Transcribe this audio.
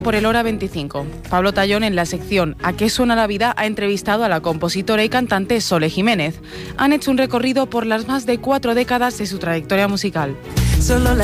Por el Hora 25. Pablo Tallón, en la sección ¿A qué suena la vida?, ha entrevistado a la compositora y cantante Sole Jiménez. Han hecho un recorrido por las más de 4 décadas de su trayectoria musical.